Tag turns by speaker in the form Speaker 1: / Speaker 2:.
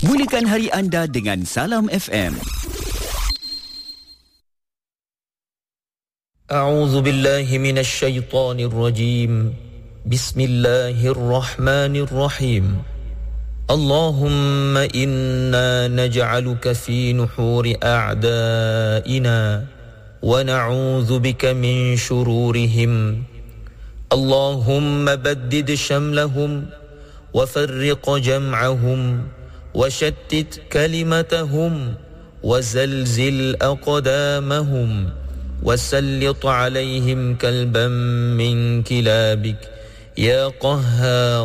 Speaker 1: Mulakan hari anda dengan Salam FM.
Speaker 2: A'udzu billahi minasy syaithanir rajim. Bismillahirrahmanirrahim. Allahumma inna naj'aluka fi nuhuri a'da'ina wa na'udzu bika min shururihim. Allahumma baddid shamlahum wa farriq jam'ahum وشتت كلمتهم وزلزل أقدامهم وسلط عليهم كلبا من كلابك يا قهار